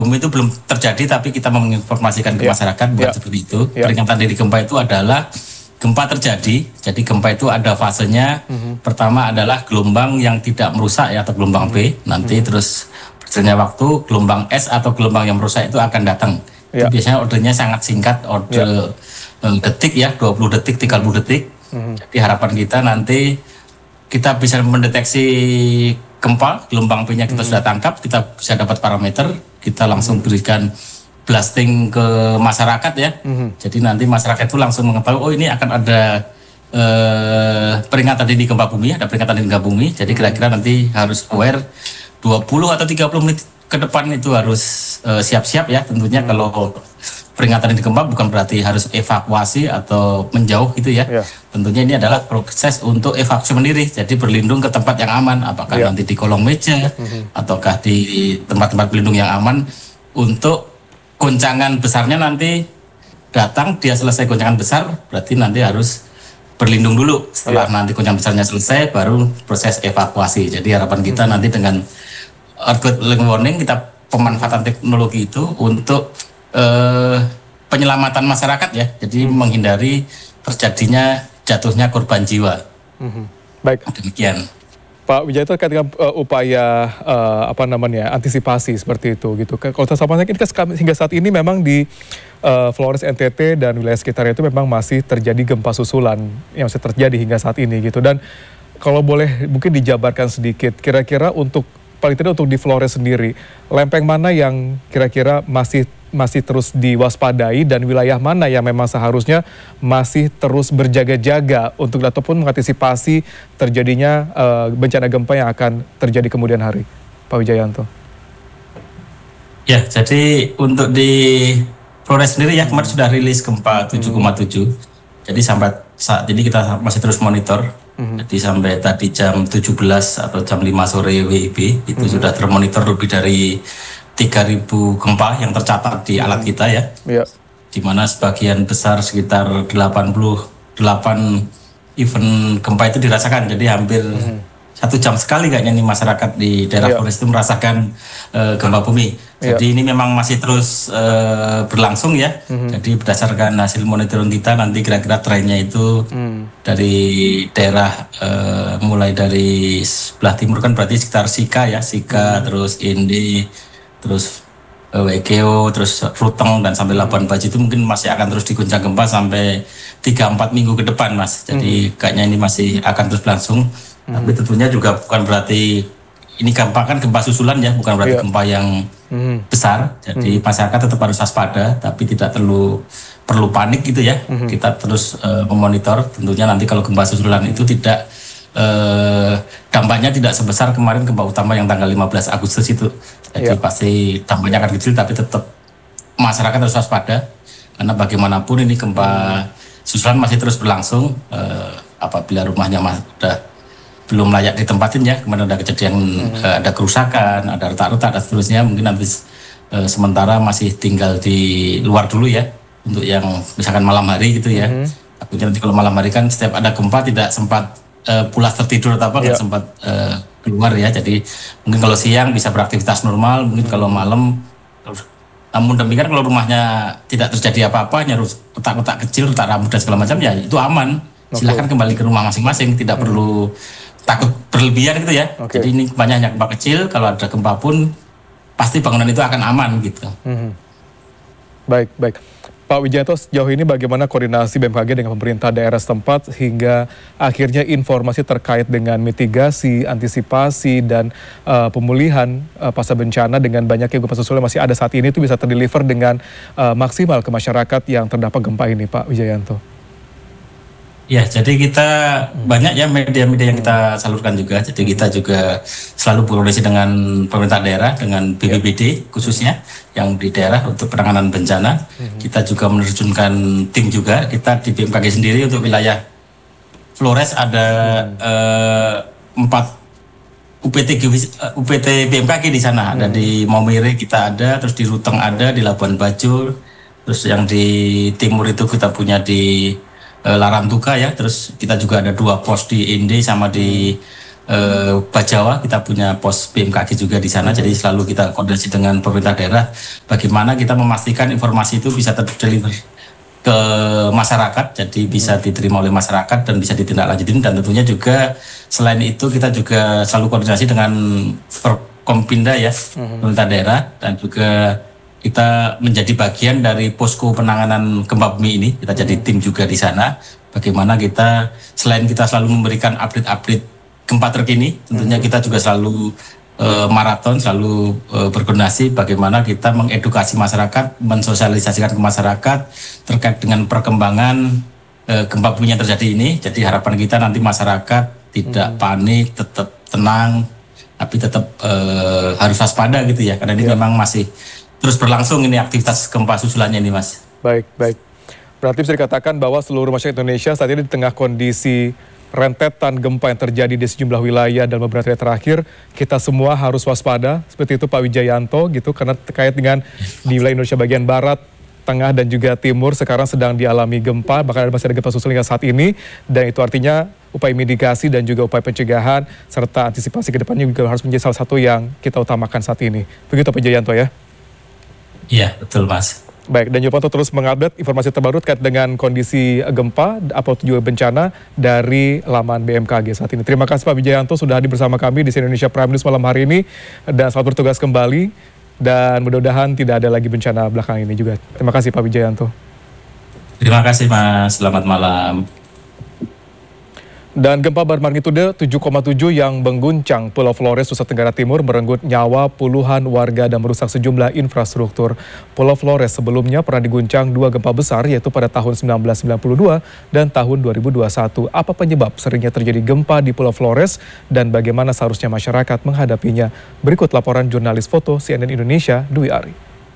bumi itu belum terjadi, tapi kita menginformasikan ke masyarakat buat seperti itu. Peringatan dini gempa itu adalah gempa terjadi, jadi gempa itu ada fasenya. Pertama adalah gelombang yang tidak merusak ya, atau gelombang B. Nanti terus berjalannya waktu, gelombang S atau gelombang yang merusak itu akan datang. Itu biasanya ordernya sangat singkat, order detik ya, 20 detik, 30 detik. Jadi harapan kita nanti kita bisa mendeteksi gempa, gelombang B-nya kita sudah tangkap, kita bisa dapat parameter, kita langsung berikan blasting ke masyarakat ya. Jadi nanti masyarakat itu langsung mengetahui, oh ini akan ada peringatan dini gempa bumi, ada peringatan dini gempa bumi. Jadi kira-kira nanti harus aware 20 atau 30 menit ke depan itu harus siap-siap ya. Tentunya kalau peringatan dini gempa bukan berarti harus evakuasi atau menjauh gitu ya. Tentunya ini adalah proses untuk evakuasi mandiri, jadi berlindung ke tempat yang aman, apakah nanti di kolong meja ataukah di tempat-tempat berlindung yang aman. Untuk goncangan besarnya nanti datang, dia selesai goncangan besar, berarti nanti harus berlindung dulu. Setelah nanti goncangan besarnya selesai, baru proses evakuasi. Jadi harapan kita nanti dengan earthquake early warning, kita pemanfaatan teknologi itu untuk penyelamatan masyarakat ya. Jadi menghindari terjadinya jatuhnya korban jiwa. Baik. Demikian. Pak Wijaya, itu terkait dengan upaya antisipasi seperti itu gitu. Kalau saya sampaikan hingga saat ini memang di Flores NTT dan wilayah sekitarnya itu memang masih terjadi gempa susulan yang masih terjadi hingga saat ini gitu. Dan kalau boleh mungkin dijabarkan sedikit, kira-kira untuk paling tidak untuk di Flores sendiri, lempeng mana yang kira-kira masih terus diwaspadai dan wilayah mana yang memang seharusnya masih terus berjaga-jaga untuk ataupun mengantisipasi terjadinya bencana gempa yang akan terjadi kemudian hari, Pak Wijayanto? Ya, jadi untuk di Flores sendiri ya, kemarin sudah rilis gempa 7,7. Jadi sampai saat ini kita masih terus monitor. Jadi sampai tadi jam 17 atau jam 5 sore WIB itu sudah termonitor lebih dari 3.000 gempa yang tercatat di alat kita ya. Di mana sebagian besar sekitar 88 event gempa itu dirasakan. Jadi hampir 1 jam sekali kayaknya nih masyarakat di daerah Flores itu merasakan gempa bumi. Jadi ini memang masih terus berlangsung ya. Jadi berdasarkan hasil monitoring kita nanti kira-kira trennya itu dari daerah mulai dari sebelah timur kan berarti sekitar Sika ya, Sika terus Indi, terus Wekeo, terus Ruteng dan sampai Labuan Bajo itu mungkin masih akan terus diguncang gempa sampai 3-4 minggu ke depan Mas. Jadi kayaknya ini masih akan terus berlangsung. Tapi tentunya juga bukan berarti ini gempa kan gempa susulan ya, bukan berarti gempa yang besar. Jadi masyarakat tetap harus waspada, tapi tidak perlu panik gitu ya. Kita terus memonitor. Tentunya nanti kalau gempa susulan itu tidak dampaknya tidak sebesar kemarin gempa utama yang tanggal 15 Agustus itu. Jadi pasti dampaknya akan kecil, tapi tetap masyarakat harus waspada karena bagaimanapun ini gempa susulan masih terus berlangsung. Apabila rumahnya sudah belum layak ditempatin ya, kemudian ada kejadian ada kerusakan, ada retak-retak dan seterusnya, mungkin nanti sementara masih tinggal di luar dulu ya, untuk yang misalkan malam hari gitu ya. Takutnya nanti kalau malam hari kan setiap ada gempa tidak sempat pulas tertidur atau apa, nggak sempat keluar ya. Jadi mungkin kalau siang bisa beraktivitas normal, mungkin kalau malam. Namun demikian kalau rumahnya tidak terjadi apa-apa, hanya retak-retak kecil, retak rambut dan segala macam ya itu aman. Silahkan kembali ke rumah masing-masing, tidak perlu takut berlebihan gitu ya. Jadi ini banyak hanya gempa kecil, kalau ada gempa pun pasti bangunan itu akan aman gitu. Baik. Pak Wijayanto, sejauh ini bagaimana koordinasi BMKG dengan pemerintah daerah setempat hingga akhirnya informasi terkait dengan mitigasi, antisipasi, dan pemulihan pasca bencana dengan banyaknya gempa susulan masih ada saat ini itu bisa terdeliver dengan maksimal ke masyarakat yang terdampak gempa ini, Pak Wijayanto? Ya, jadi kita banyak ya media-media yang kita salurkan juga. Jadi kita juga selalu berkoordinasi dengan pemerintah daerah, dengan BPBD khususnya yang di daerah untuk penanganan bencana. Kita juga menerjunkan tim juga. Kita di BMKG sendiri untuk wilayah Flores ada 4 UPT BMKG di sana. Ada di Maumere kita ada, terus di Ruteng ada, di Labuan Bajo, terus yang di timur itu kita punya di Larantuka ya, terus kita juga ada 2 pos di Inde sama di Bajawa, kita punya pos BMKG juga di sana, jadi selalu kita koordinasi dengan pemerintah daerah bagaimana kita memastikan informasi itu bisa terdeliver ke masyarakat, jadi bisa diterima oleh masyarakat dan bisa ditindaklanjuti. Dan tentunya juga selain itu kita juga selalu koordinasi dengan Forkompinda ya, pemerintah daerah, dan juga kita menjadi bagian dari posko penanganan gempa bumi ini. Kita jadi tim juga di sana. Bagaimana kita selain kita selalu memberikan update-update gempa terkini, tentunya kita juga selalu maraton, selalu berkoordinasi bagaimana kita mengedukasi masyarakat, mensosialisasikan ke masyarakat terkait dengan perkembangan gempa bumi yang terjadi ini. Jadi harapan kita nanti masyarakat tidak panik, tetap tenang, tapi tetap harus waspada gitu ya, karena ini memang masih terus berlangsung ini aktivitas gempa susulannya ini, Mas. Baik. Berarti bisa dikatakan bahwa seluruh masyarakat Indonesia saat ini di tengah kondisi rentetan gempa yang terjadi di sejumlah wilayah dalam beberapa hari terakhir, kita semua harus waspada, seperti itu Pak Wijayanto gitu, karena terkait dengan di wilayah Indonesia bagian barat, tengah dan juga timur sekarang sedang dialami gempa, bahkan masih ada gempa susul hingga saat ini, dan itu artinya upaya mitigasi dan juga upaya pencegahan serta antisipasi ke depannya juga harus menjadi salah satu yang kita utamakan saat ini. Begitu Pak Wijayanto ya? Iya, betul Mas. Baik, dan Yopanto terus mengupdate informasi terbaru terkait dengan kondisi gempa atau juga bencana dari laman BMKG saat ini. Terima kasih Pak Wijayanto sudah hadir bersama kami di Indonesia Prime News malam hari ini, dan selamat bertugas kembali, dan mudah-mudahan tidak ada lagi bencana belakang ini juga. Terima kasih Pak Wijayanto. Terima kasih Mas, selamat malam. Dan gempa bermagnitudo 7,7 yang mengguncang Pulau Flores, Nusa Tenggara Timur merenggut nyawa puluhan warga dan merusak sejumlah infrastruktur. Pulau Flores sebelumnya pernah diguncang dua gempa besar, yaitu pada tahun 1992 dan tahun 2021. Apa penyebab seringnya terjadi gempa di Pulau Flores dan bagaimana seharusnya masyarakat menghadapinya? Berikut laporan jurnalis foto CNN Indonesia, Dwi Ari.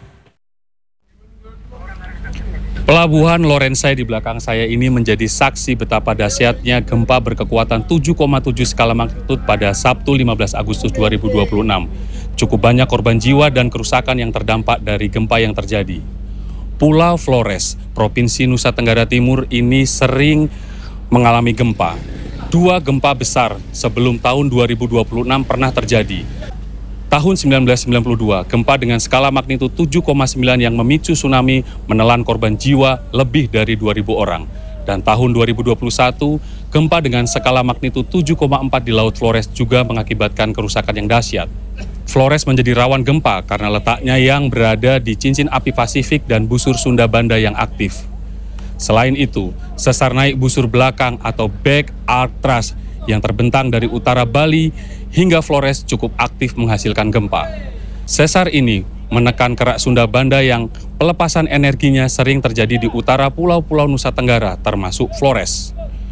Pelabuhan Lorensai di belakang saya ini menjadi saksi betapa dahsyatnya gempa berkekuatan 7,7 skala magnitudo pada Sabtu 15 Agustus 2026. Cukup banyak korban jiwa dan kerusakan yang terdampak dari gempa yang terjadi. Pulau Flores, Provinsi Nusa Tenggara Timur ini sering mengalami gempa. Dua gempa besar sebelum tahun 2026 pernah terjadi. Tahun 1992, gempa dengan skala magnitudo 7,9 yang memicu tsunami menelan korban jiwa lebih dari 2.000 orang. Dan tahun 2021, gempa dengan skala magnitudo 7,4 di Laut Flores juga mengakibatkan kerusakan yang dahsyat. Flores menjadi rawan gempa karena letaknya yang berada di cincin api Pasifik dan busur Sunda Banda yang aktif. Selain itu, sesar naik busur belakang atau back arc thrust yang terbentang dari utara Bali hingga Flores cukup aktif menghasilkan gempa. Sesar ini menekan kerak Sunda Banda yang pelepasan energinya sering terjadi di utara pulau-pulau Nusa Tenggara, termasuk Flores.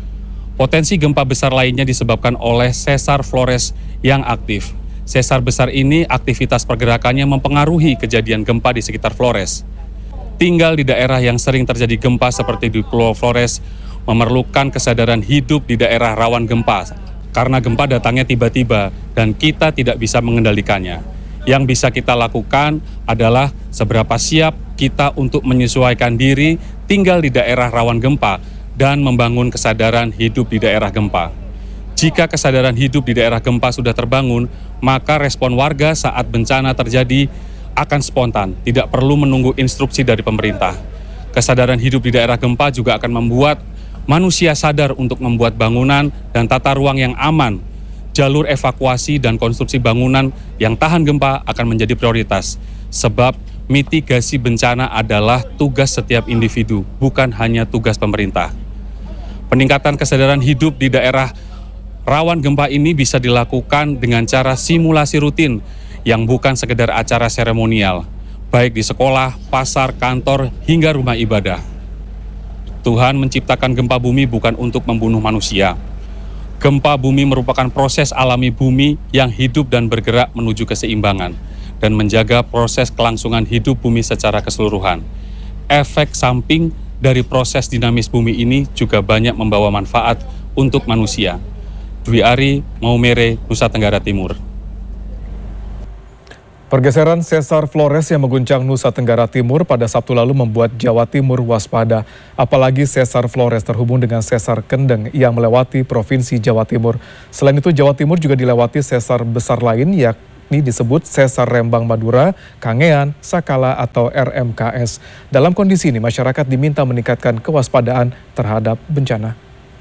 Potensi gempa besar lainnya disebabkan oleh sesar Flores yang aktif. Sesar besar ini aktivitas pergerakannya mempengaruhi kejadian gempa di sekitar Flores. Tinggal di daerah yang sering terjadi gempa seperti di Pulau Flores memerlukan kesadaran hidup di daerah rawan gempa, karena gempa datangnya tiba-tiba dan kita tidak bisa mengendalikannya. Yang bisa kita lakukan adalah seberapa siap kita untuk menyesuaikan diri tinggal di daerah rawan gempa dan membangun kesadaran hidup di daerah gempa. Jika kesadaran hidup di daerah gempa sudah terbangun, maka respon warga saat bencana terjadi akan spontan, tidak perlu menunggu instruksi dari pemerintah. Kesadaran hidup di daerah gempa juga akan membuat manusia sadar untuk membuat bangunan dan tata ruang yang aman. Jalur evakuasi dan konstruksi bangunan yang tahan gempa akan menjadi prioritas. Sebab mitigasi bencana adalah tugas setiap individu, bukan hanya tugas pemerintah. Peningkatan kesadaran hidup di daerah rawan gempa ini bisa dilakukan dengan cara simulasi rutin yang bukan sekedar acara seremonial, baik di sekolah, pasar, kantor, hingga rumah ibadah. Tuhan menciptakan gempa bumi bukan untuk membunuh manusia. Gempa bumi merupakan proses alami bumi yang hidup dan bergerak menuju keseimbangan dan menjaga proses kelangsungan hidup bumi secara keseluruhan. Efek samping dari proses dinamis bumi ini juga banyak membawa manfaat untuk manusia. Dwi Ari, Maumere, Nusa Tenggara Timur. Pergeseran sesar Flores yang mengguncang Nusa Tenggara Timur pada Sabtu lalu membuat Jawa Timur waspada. Apalagi sesar Flores terhubung dengan sesar Kendeng yang melewati Provinsi Jawa Timur. Selain itu Jawa Timur juga dilewati sesar besar lain yakni disebut sesar Rembang Madura, Kangean, Sakala atau RMKS. Dalam kondisi ini masyarakat diminta meningkatkan kewaspadaan terhadap bencana.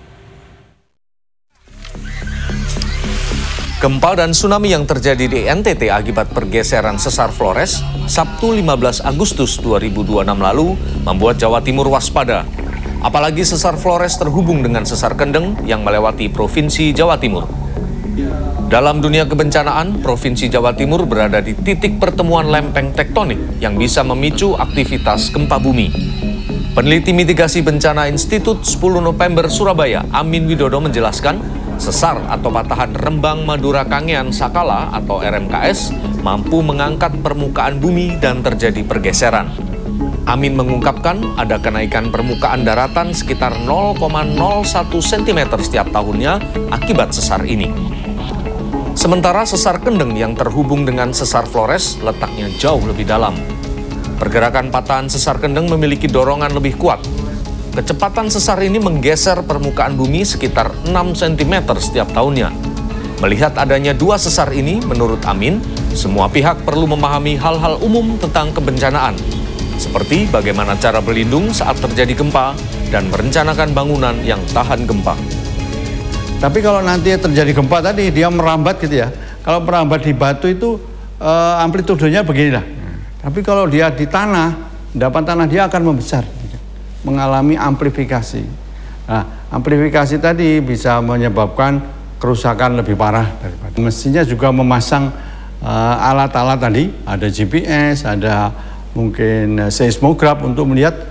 Gempa dan tsunami yang terjadi di NTT akibat pergeseran sesar Flores Sabtu 15 Agustus 2026 lalu membuat Jawa Timur waspada. Apalagi sesar Flores terhubung dengan sesar Kendeng yang melewati Provinsi Jawa Timur. Dalam dunia kebencanaan, Provinsi Jawa Timur berada di titik pertemuan lempeng tektonik yang bisa memicu aktivitas gempa bumi. Peneliti mitigasi bencana Institut 10 November Surabaya, Amin Widodo menjelaskan, sesar atau patahan Rembang Madura Kangean Sakala atau RMKS mampu mengangkat permukaan bumi dan terjadi pergeseran. Amin mengungkapkan ada kenaikan permukaan daratan sekitar 0,01 cm setiap tahunnya akibat sesar ini. Sementara sesar Kendeng yang terhubung dengan sesar Flores letaknya jauh lebih dalam. Pergerakan patahan sesar Kendeng memiliki dorongan lebih kuat. Kecepatan sesar ini menggeser permukaan bumi sekitar 6 cm setiap tahunnya. Melihat adanya dua sesar ini, menurut Amin, semua pihak perlu memahami hal-hal umum tentang kebencanaan, seperti bagaimana cara berlindung saat terjadi gempa dan merencanakan bangunan yang tahan gempa. Tapi kalau nanti terjadi gempa tadi, dia merambat gitu ya. Kalau merambat di batu itu amplitudenya beginilah. Tapi kalau dia di tanah, endapan tanah dia akan membesar, mengalami amplifikasi. Nah, amplifikasi tadi bisa menyebabkan kerusakan lebih parah daripada. Mestinya juga memasang alat-alat tadi, ada GPS, ada mungkin seismograf untuk melihat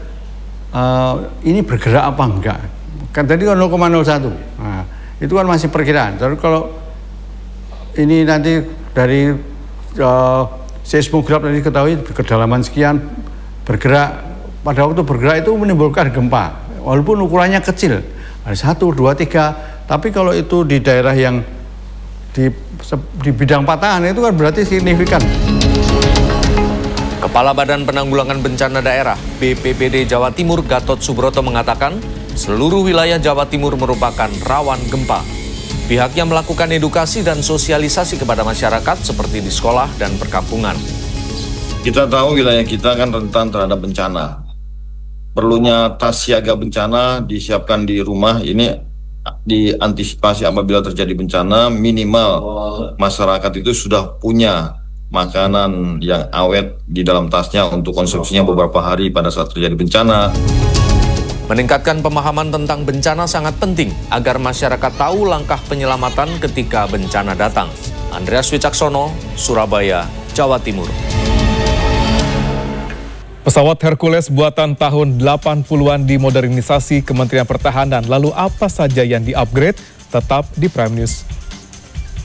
ini bergerak apa enggak. Kan tadi kan 0,01. Nah, itu kan masih perkiraan. Jadi kalau ini nanti dari seismograf tadi ketahui kedalaman sekian bergerak, pada waktu bergerak itu menimbulkan gempa, walaupun ukurannya kecil, ada 1, 2, 3, tapi kalau itu di daerah yang di bidang patahan itu kan berarti signifikan. Kepala Badan Penanggulangan Bencana Daerah BPBD Jawa Timur Gatot Subroto mengatakan seluruh wilayah Jawa Timur merupakan rawan gempa. Pihaknya melakukan edukasi dan sosialisasi kepada masyarakat seperti di sekolah dan perkampungan. Kita tahu wilayah kita kan rentan terhadap bencana. Perlunya tas siaga bencana disiapkan di rumah, ini diantisipasi apabila terjadi bencana, minimal masyarakat itu sudah punya makanan yang awet di dalam tasnya untuk konsumsinya beberapa hari pada saat terjadi bencana. Meningkatkan pemahaman tentang bencana sangat penting agar masyarakat tahu langkah penyelamatan ketika bencana datang. Andreas Wicaksono, Surabaya, Jawa Timur. Pesawat Hercules buatan tahun 80-an dimodernisasi Kementerian Pertahanan. Lalu apa saja yang di-upgrade? Tetap di Prime News.